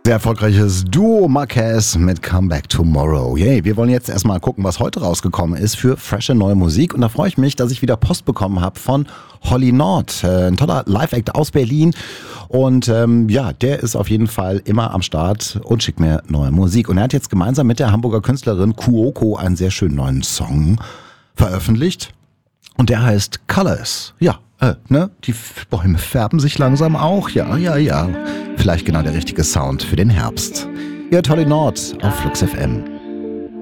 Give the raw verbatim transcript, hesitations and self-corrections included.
Sehr erfolgreiches Duo Marquez mit Come Back Tomorrow. Yay, wir wollen jetzt erstmal gucken, was heute rausgekommen ist für frische neue Musik. Und da freue ich mich, dass ich wieder Post bekommen habe von Holly Nord. Ein toller Live-Act aus Berlin. Und ähm, ja, der ist auf jeden Fall immer am Start und schickt mir neue Musik. Und er hat jetzt gemeinsam mit der Hamburger Künstlerin Kuoko einen sehr schönen neuen Song veröffentlicht. Und der heißt Colors. Ja, äh, ne? Die Bäume färben sich langsam auch. Ja, ja, ja. Vielleicht genau der richtige Sound für den Herbst. Ihr Holly Nord auf Flux F M.